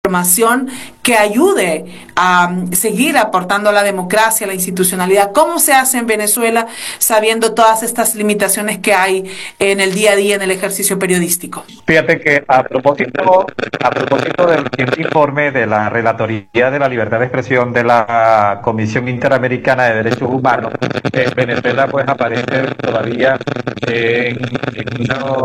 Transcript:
información que ayude a seguir aportando a la democracia, a la institucionalidad. ¿Cómo se hace en Venezuela sabiendo todas estas limitaciones que hay en el día a día en el ejercicio periodístico? Fíjate que a propósito del reciente informe de la Relatoría de la Libertad de Expresión de la Comisión Interamericana de Derechos Humanos, Venezuela pues aparece todavía en